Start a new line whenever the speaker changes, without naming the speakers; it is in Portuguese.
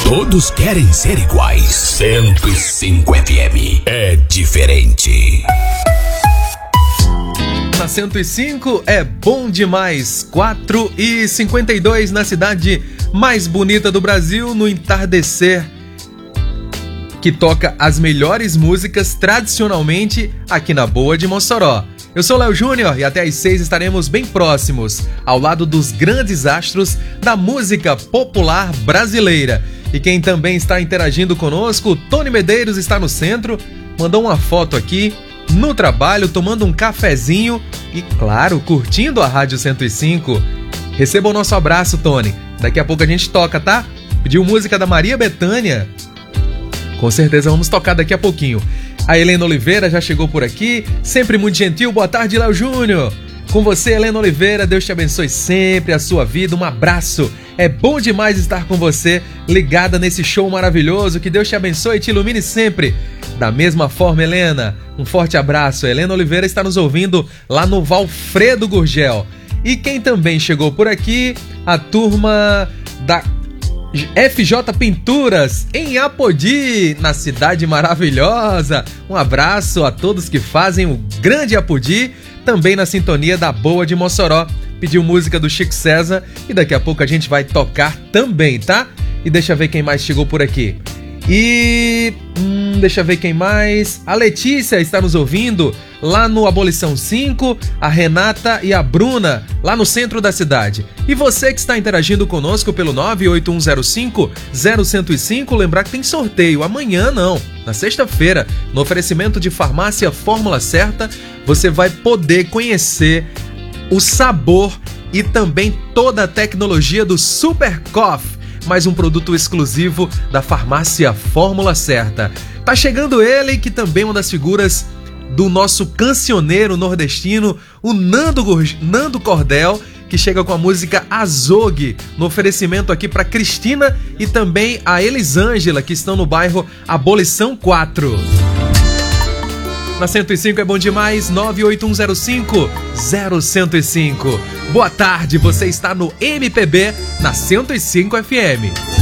Todos querem ser iguais. 105 FM é diferente.
Na 105 é bom demais. 4h52 na cidade mais bonita do Brasil, no entardecer, que toca as melhores músicas tradicionalmente aqui na Boa de Mossoró. Eu sou Léo Júnior e até às 6 estaremos bem próximos, ao lado dos grandes astros da música popular brasileira. E quem também está interagindo conosco, Tony Medeiros, está no centro, mandou uma foto aqui, no trabalho, tomando um cafezinho e, claro, curtindo a Rádio 105. Receba o nosso abraço, Tony. Daqui a pouco a gente toca, tá? Pediu música da Maria Bethânia. Com certeza vamos tocar daqui a pouquinho. A Helena Oliveira já chegou por aqui, sempre muito gentil. Boa tarde, Léo Júnior. Com você, Helena Oliveira, Deus te abençoe sempre a sua vida. Um abraço. É bom demais estar com você, ligada nesse show maravilhoso. Que Deus te abençoe e te ilumine sempre. Da mesma forma, Helena, um forte abraço. A Helena Oliveira está nos ouvindo lá no Valfredo Gurgel. E quem também chegou por aqui, a turma da FJ Pinturas, em Apodi, na cidade maravilhosa. Um abraço a todos que fazem o grande Apodi, também na sintonia da Boa de Mossoró. Pediu música do Chico César e daqui a pouco a gente vai tocar também, tá? E deixa eu ver quem mais chegou por aqui. E deixa eu ver quem mais. A Letícia está nos ouvindo lá no Abolição 5, a Renata e a Bruna lá no centro da cidade. E você que está interagindo conosco pelo 98105-0105, lembrar que tem sorteio amanhã, não, na sexta-feira, no oferecimento de Farmácia Fórmula Certa. Você vai poder conhecer o sabor e também toda a tecnologia do Super Coffee, mais um produto exclusivo da Farmácia Fórmula Certa. Tá chegando ele, que também é uma das figuras do nosso cancioneiro nordestino, o Nando Cordel, que chega com a música Azogue, no oferecimento aqui para Cristina e também a Elisângela, que estão no bairro Abolição 4. Na 105 é bom demais, 98105-0105. Boa tarde, você está no MPB na 105 FM.